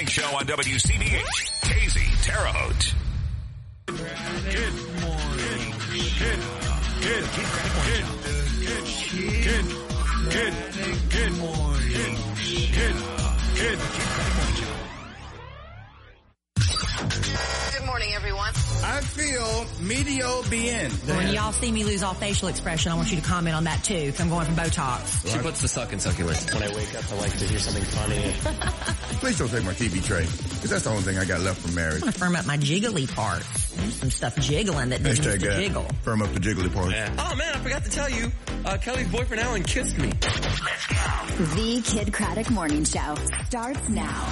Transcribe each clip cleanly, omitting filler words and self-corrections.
Show on WCBH. KZ Terre Haute. Good morning. Good morning. Good morning, everyone. I feel medio bien. When y'all see me lose all facial expression, I want you to comment on that too, because I'm going for Botox. She puts the suck in succulent. When I wake up, I like to hear something funny. Please don't take my TV tray, because that's the only thing I got left from marriage. I want to firm up my jiggly part. There's some stuff jiggling that needs to jiggle. Firm up the jiggly part. Yeah. Oh man, I forgot to tell you, Kelly's boyfriend Alan kissed me. Let's go. The Kid Craddock Morning Show starts now.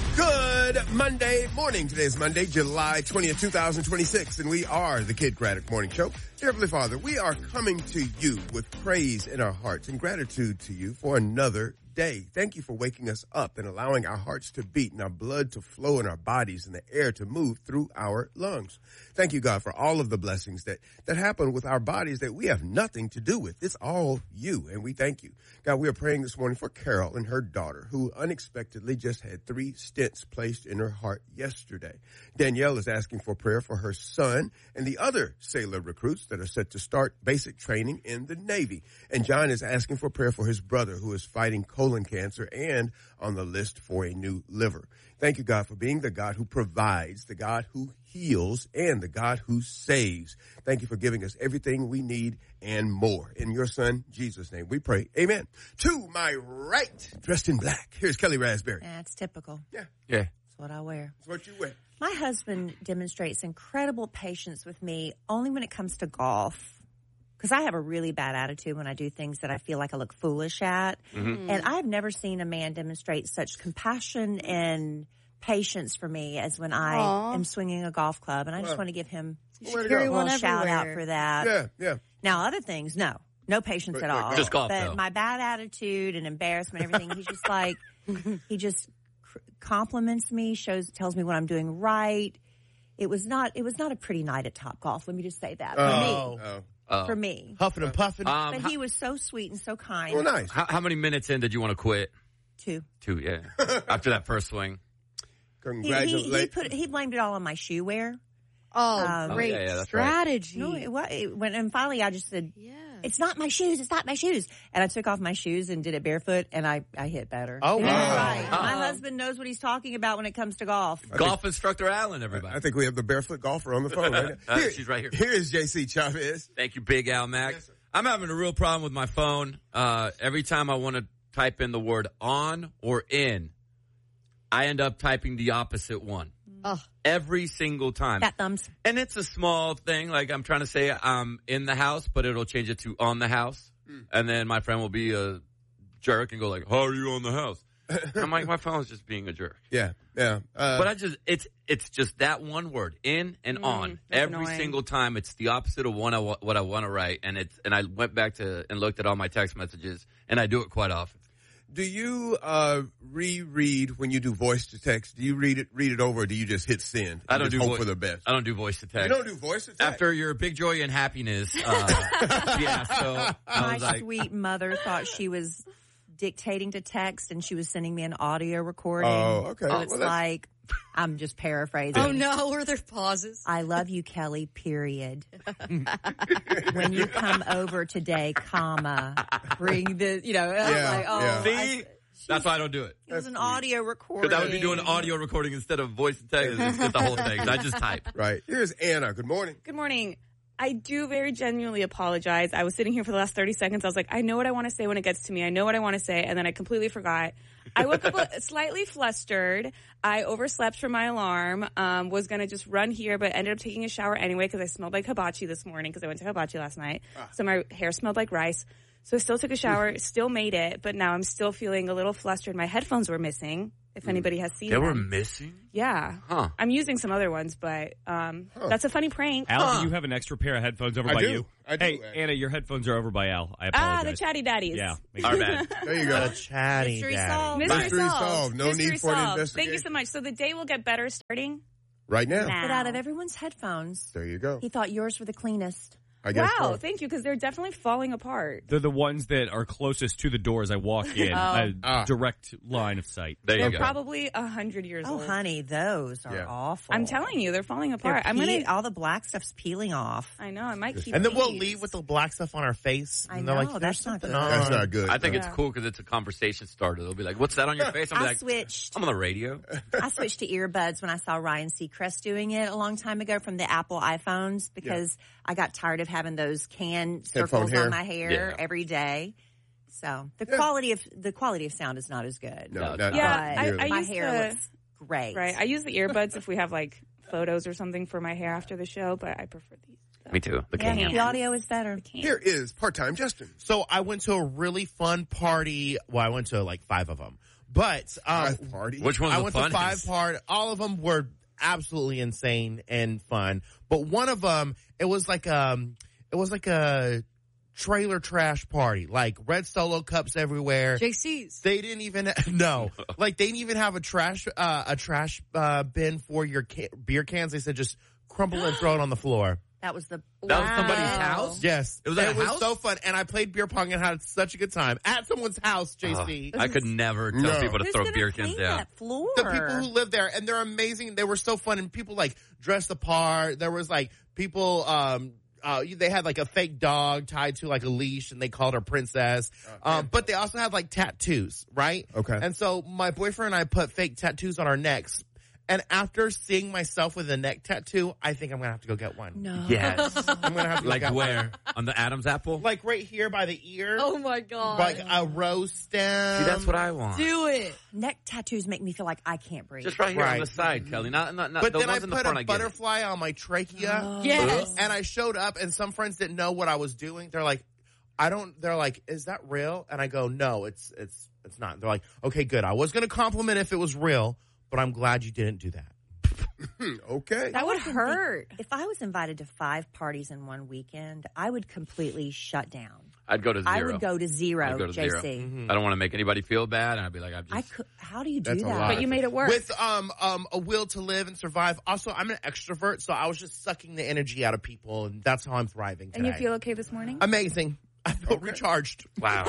Good Monday morning. Today is Monday, July 20th, 2026, and we are the Kid Craddock Morning Show. Dear Heavenly Father, we are coming to you with praise in our hearts and gratitude to you for another day. Thank you for waking us up and allowing our hearts to beat and our blood to flow in our bodies and the air to move through our lungs. Thank you, God, for all of the blessings that happen with our bodies that we have nothing to do with. It's all you, and we thank you. God, we are praying this morning for Carol and her daughter, who unexpectedly just had 3 stents placed in her heart yesterday. Danielle is asking for prayer for her son and the other sailor recruits that are set to start basic training in the Navy. And John is asking for prayer for his brother, who is fighting colon cancer and on the list for a new liver. Thank you, God, for being the God who provides, the God who heals, and the God who saves. Thank you for giving us everything we need and more. In your son, Jesus' name, we pray. Amen. To my right, dressed in black, here's Kelly Raspberry. That's typical. Yeah. That's what I wear. That's what you wear. My husband demonstrates incredible patience with me only when it comes to golf. Because I have a really bad attitude when I do things that I feel like I look foolish at. Mm-hmm. And I've never seen a man demonstrate such compassion and patience for me as when I am swinging a golf club. And I just want to give him a little shout out for that. Yeah. Now, other things, no patience at all. Just golf, but though. My bad attitude and embarrassment, everything, he's just like, he just compliments me, tells me what I'm doing right. It was not a pretty night at Topgolf. Let me just say that for me. Huffing and puffing. But he was so sweet and so kind. Well, nice. How many minutes in did you want to quit? 2. 2, yeah. After that first swing. Congratulations. He blamed it all on my shoe wear. Great that's strategy. Right. And finally I just said, it's not my shoes. And I took off my shoes and did it barefoot, and I hit better. Oh, wow. Right. My husband knows what he's talking about when it comes to golf. Golf instructor Alan, everybody. I think we have the barefoot golfer on the phone right now. She's right here. Here is JC Chavez. Thank you, Big Al Mac. Yes, sir. I'm having a real problem with my phone. Every time I want to type in the word on or in, I end up typing the opposite one. Every single time. Fat thumbs. And it's a small thing. Like I'm trying to say I'm in the house, but it'll change it to on the house. And then my friend will be a jerk and go like, how are you on the house? I'm like, my phone's just being a jerk. Yeah. But it's just that one word, in and on. Every annoying. single time, it's the opposite of what I want to write. And I went back and looked at all my text messages, and I do it quite often. Do you reread when you do voice to text? Do you read it over, or do you just hit send? I don't do hope for the best. I don't do voice to text. You don't do voice to text? After your big joy and happiness, so I My was like, sweet mother thought she was dictating to text, and she was sending me an audio recording. Oh, okay. So it's like, I'm just paraphrasing. Oh no, were there pauses? I love you, Kelly, period. When you come over today, bring the, see? That's why I don't do it. It was an audio recording. Because I would be doing an audio recording instead of voice to text. It's the whole thing. I just type. Right. Here's Anna. Good morning. Good morning. I do very genuinely apologize. I was sitting here for the last 30 seconds. I was like, I know what I want to say when it gets to me. I know what I want to say. And then I completely forgot. I woke up slightly flustered. I overslept for my alarm. Was going to just run here, but ended up taking a shower anyway because I smelled like hibachi this morning because I went to hibachi last night. So my hair smelled like rice. So I still took a shower, still made it, but now I'm still feeling a little flustered. My headphones were missing. If anybody has seen them. They were missing? Yeah. Huh. I'm using some other ones, but that's a funny prank. Al, do you have an extra pair of headphones over by you? I do. Hey, Anna, your headphones are over by Al. I apologize. The chatty daddies. Yeah. Our bad. There you go. The chatty Mystery daddy. solved. Mystery solved. No need for an investigation. Thank you so much. So the day will get better starting Right now. now. But out of everyone's headphones, There you go. he thought yours were the cleanest. I guess Wow, so. thank you, because they're definitely falling apart. They're the ones that are closest to the door as I walk in. A direct line of sight. There you They're go. probably 100 years Oh, old. honey, those are awful. I'm telling you, they're falling apart. All the black stuff's peeling off. I know. I might keep. And then we'll these. leave with the black stuff on our face. I And they're know, like, "There's that's not something good. on." That's not good. I think it's Yeah. cool because it's a conversation starter. They'll be like, "What's that on your face?" I'll be I like, switched. "I'm on the radio." I switched to earbuds when I saw Ryan Seacrest doing it a long time ago from the Apple iPhones because I got tired of having those can circles hair. on my hair every day. So the quality of sound is not as good. No, but not Yeah, I my use hair the- looks great. Right. I use the earbuds if we have like photos or something for my hair after the show, but I prefer these. Me too. The Yeah, can. the audio is better. Here is part-time Justin. So I went to a really fun party. Well, I went to like 5 of them. But Party. Which one's I the went to funnest? 5 parties. All of them were absolutely insane and fun. But one of them, it was like a trailer trash party, like red Solo cups everywhere. JC's. They didn't even they didn't even have a trash bin for your beer cans. They said just crumble and throw it on the floor. That was the That was somebody's house? Yes, It was at a house? so fun, and I played beer pong and had such a good time at someone's house. JC, I could never tell No. people to Who's throw gonna beer clean cans down. that floor? the people who live there, and they're amazing. They were so fun, and people like dressed apart. There was like people. They had like a fake dog tied to like a leash, and they called her Princess. But they also had like tattoos, right? Okay. And so my boyfriend and I put fake tattoos on our necks. And after seeing myself with a neck tattoo, I think I'm gonna have to go get one. No. Yes. I'm gonna have to go Like get where? On the Adam's apple? Like right here by the ear. Oh my God. Like a rose stem. See, that's what I want. Do it. Neck tattoos make me feel like I can't breathe. Just right here on Right. the side, Kelly. Not But the then I ones in the put front. a I get it. butterfly on my trachea. Yes. And I showed up, and some friends didn't know what I was doing. They're like, they're like, is that real? And I go, no, it's not. They're like, okay, good. I was going to compliment if it was real, but I'm glad you didn't do that. Okay. That would hurt. If I was invited to 5 parties in one weekend, I would completely shut down. I'd go to 0. I would go to 0, I'd go to JC. 0. I don't want to make anybody feel bad, and I'd be like, How do you do That's a that? lot. But you made it work. With a will to live and survive. Also, I'm an extrovert, so I was just sucking the energy out of people, and that's how I'm thriving today. and you feel okay this morning? amazing. I feel recharged. wow.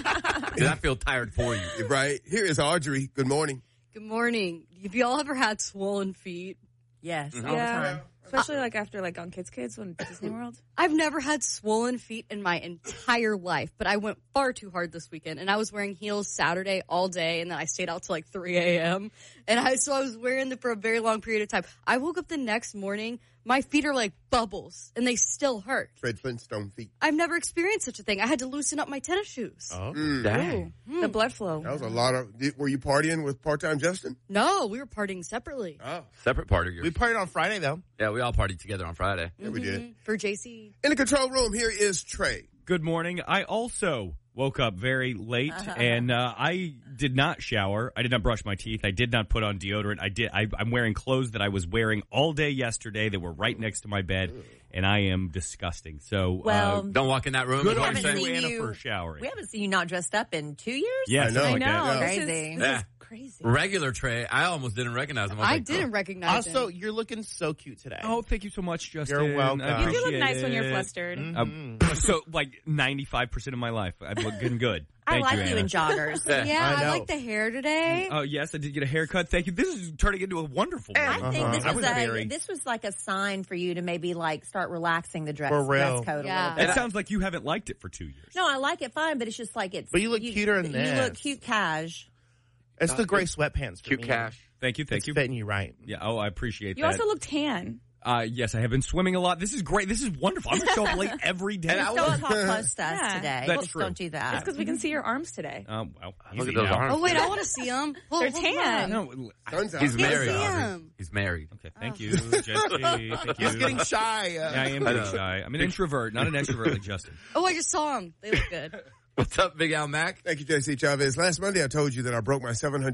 Did I feel tired for you? Right. Here is Audrey. Good morning. Good morning. Have you all ever had swollen feet? Yes, all the Yeah. time. Especially like after like on Kids when Disney World. I've never had swollen feet in my entire life, but I went far too hard this weekend, and I was wearing heels Saturday all day, and then I stayed out till like 3 a.m. And I was wearing them for a very long period of time. I woke up the next morning, my feet are like bubbles, and they still hurt. Fred Flintstone feet. I've never experienced such a thing. I had to loosen up my tennis shoes. Oh. Dang. The blood flow. That was a lot of. Were you partying with part-time Justin? No, we were partying separately. Oh, Separate party. We partied on Friday, though. Yeah, we all partied together on Friday. yeah, we did. For JC. In the control room, here is Trey. Good morning. I also woke up very late, and I did not shower. I did not brush my teeth. I did not put on deodorant. I'm wearing clothes that I was wearing all day yesterday that were right next to my bed, and I am disgusting. So, Well, Don't walk in that room. good is what on you're haven't you, saying? seen Anna, you- for showering. we haven't seen you not dressed up in 2 years? Yes, I know. like I know. that. This Crazy. is Yeah. crazy. Regular Trey. I almost didn't recognize him. I was like, didn't recognize Also, him. you're looking so cute today. Oh, thank you so much, Justin. You're welcome. I You You do look appreciate nice when you're it. flustered. So, like 95% of my life, I'm looking good. I Thank like you, you Anna. in joggers. Yeah, I I know. like the hair today. Oh, yes, I did get a haircut. Thank you. This is turning into a wonderful morning. I think I was very- this was like a sign for you to maybe like start relaxing the dress, For real. dress code Yeah. a little It bit. sounds like you haven't liked it for 2 years. No, I like it fine, but it's just like it's. But you look cuter in You this. look cute, cash. It's the gray sweatpants for Cute me. cash. Thank you. Thank It's you. fitting you right. Yeah. Oh, I appreciate You that. also look tan. Yes, I have been swimming a lot. This is great. This is wonderful. I'm going to show up late every day. Don't talk close to us Yeah. today. That's Just true. Don't do Just that. because we can see your arms today. Wow. Look Easy at those now. arms. Oh, wait, I want to see them. They're tan. No, Sun's out. He's married. see Audrey. him. He's married. okay, thank you, Jesse. Thank you. He's getting shy. Yeah, I am getting shy. I'm an introvert, not an extrovert like Justin. Oh, I just saw them. They look good. What's up, Big Al Mac? Thank you, JC Chavez. Last Monday, I told you that I broke my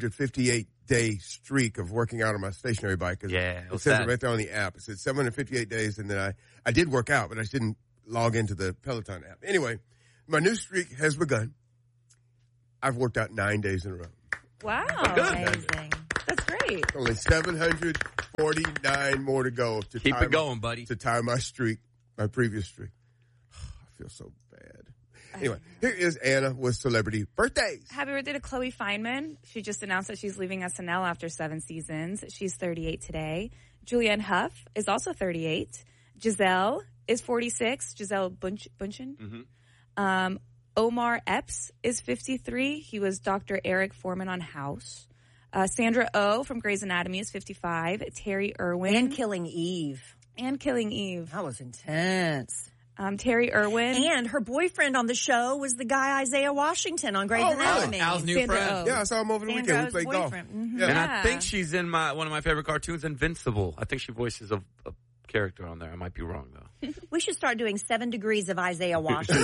758-day streak of working out on my stationary bike. 'Cause Yeah, it what's says that? it right there on the app. It said 758 days, and then I did work out, but I just didn't log into the Peloton app. Anyway, my new streak has begun. I've worked out 9 days in a row. Wow. Amazing. That's great. Only 749 more to go to Keep tie it going, buddy. to tie my streak, my previous streak. feel so bad. Anyway, here is Anna with celebrity birthdays. Happy birthday to Chloe Fineman. She just announced that she's leaving SNL after 7 seasons. She's 38 today. Julianne Hough is also 38. Giselle is 46. Giselle Bundchen. Mm-hmm. Omar Epps is 53. He was Dr. Eric Foreman on House. Sandra Oh from Grey's Anatomy is 55. Terry Irwin. And Killing Eve. That was intense. Terry Irwin. And her boyfriend on the show was the guy Isaiah Washington on Grey's Anatomy. Al's new Sandra friend. Oh. Yeah, I saw him over the weekend. We played golf. Mm-hmm. Yeah. And I think she's in one of my favorite cartoons, Invincible. I think she voices a character on there. I might be wrong, though. We should start doing 7 degrees of Isaiah Washington.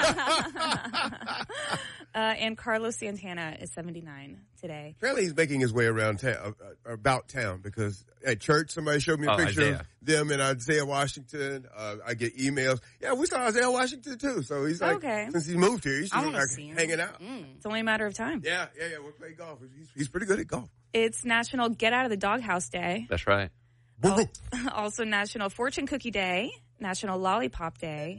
And Carlos Santana is 79 today. Apparently he's making his way around town, about town, because at church somebody showed me a picture Isaiah. of them and Isaiah Washington. I get emails. Yeah, we saw Isaiah Washington too. So he's like, since he moved here, he's just like hanging out. It's only a matter of time. Yeah. We'll play golf. He's pretty good at golf. It's National Get Out of the Doghouse Day. That's right. Also National Fortune Cookie Day. National Lollipop Day.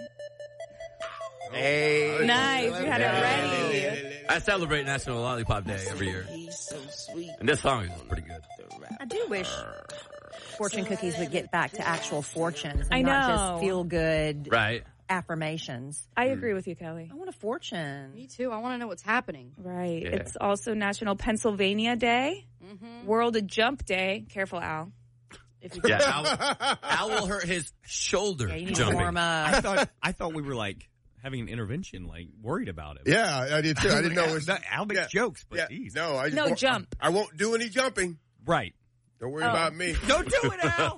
Hey. Nice. You had it ready. I celebrate National Lollipop Day every year. And this song is pretty good. I do wish fortune cookies would get back to actual fortunes and I not know. just feel good Right. affirmations. I agree with you, Kelly. I want a fortune. Me too. I want to know what's happening. Right. Yeah. It's also National Pennsylvania Day. World of Jump Day. Careful, Al. If you Yeah, Al will hurt his shoulder Yeah, you need jumping. to warm up. I thought we were like having an intervention, like worried about it. Yeah, I did too. I didn't know it was. Al makes jokes, but geez. No, I just No, won't, jump. I won't do any jumping. Right. Don't worry about me. Don't do it, Al.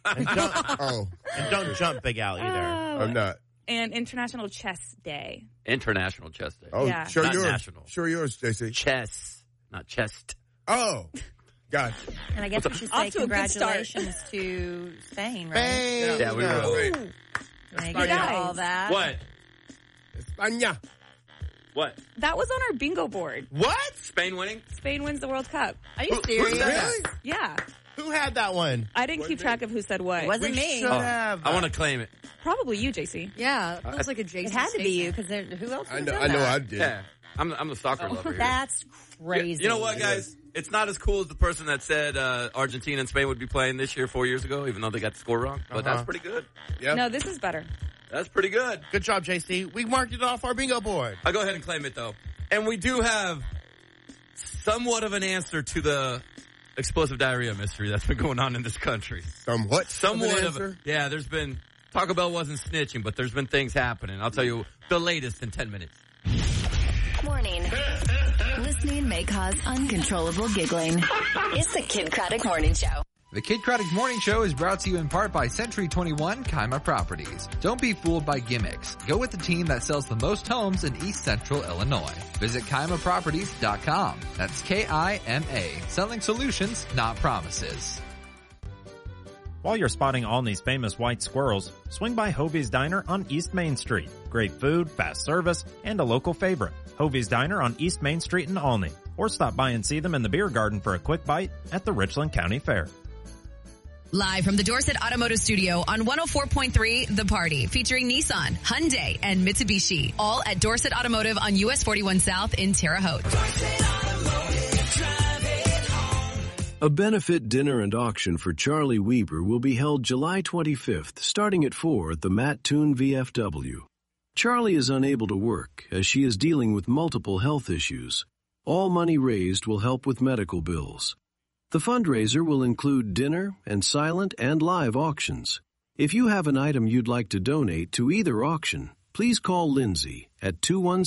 And don't jump, Big Al, either. I'm not. And International Chess Day. International Chess Day. Oh, Yeah. show Not yours. national. Show yours, JC. Chess, not chest. Oh, gotcha. And I guess we should Off say to a good start. congratulations to Spain, right? Spain. Yeah, we will. Wait. They España. get all that. What? España. What? That was on our bingo board. What? Spain winning? Spain wins the World Cup. Are you serious? Really? Yeah. Who had that one? I didn't keep track of who said what. It wasn't me. should have. I want to claim it. Probably you, JC. Yeah, it feels like a Jason. It had to be you statement. because who else? I would know. have I done know. that? I did. Yeah. I'm the soccer lover here. That's crazy. You know what, guys? It's not as cool as the person that said Argentina and Spain would be playing this year 4 years ago, even though they got the score wrong. But that's pretty good. Yeah. No, this is better. That's pretty good. Good job, JC. We marked it off our bingo board. I'll go ahead and claim it, though. And we do have somewhat of an answer to the explosive diarrhea mystery that's been going on in this country. Somewhat. Somewhat an of answer? yeah, there's been, Taco Bell wasn't snitching, but there's been things happening. I'll tell you the latest in 10 minutes. Morning. Listening may cause uncontrollable giggling. It's the Kid Craddock Morning Show. The Kid Craddock Morning Show is brought to you in part by Century 21 Kaima Properties. Don't be fooled by gimmicks. Go with the team that sells the most homes in East Central Illinois. Visit KaimaProperties.com. That's K-I-M-A. Selling solutions, not promises. While you're spotting Olney's famous white squirrels, swing by Hovey's Diner on East Main Street. Great food, fast service, and a local favorite. Hovey's Diner on East Main Street in Olney. Or stop by and see them in the beer garden for a quick bite at the Richland County Fair. Live from the Dorset Automotive Studio on 104.3 The Party, featuring Nissan, Hyundai, and Mitsubishi. All at Dorset Automotive on US 41 South in Terre Haute. A benefit dinner and auction for Charlie Weber will be held July 25th, starting at 4 at the Matt Toon VFW. Charlie is unable to work as she is dealing with multiple health issues. All money raised will help with medical bills. The fundraiser will include dinner and silent and live auctions. If you have an item you'd like to donate to either auction, please call Lindsay at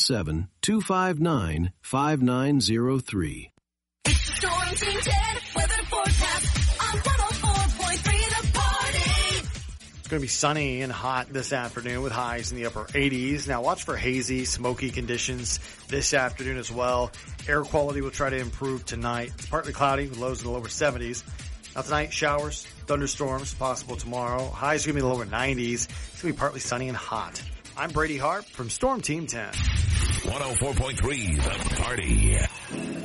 217-259-5903. Storm Team 10 weather forecast on 104.3 The Party. It's going to be sunny and hot this afternoon with highs in the upper 80s. Now watch for hazy, smoky conditions this afternoon as well. Air quality will try to improve tonight. It's partly cloudy with lows in the lower 70s. Now tonight, showers, thunderstorms possible tomorrow. Highs going to be in the lower 90s. It's going to be partly sunny and hot. I'm Brady Harp from Storm Team 10. 104.3 The Party.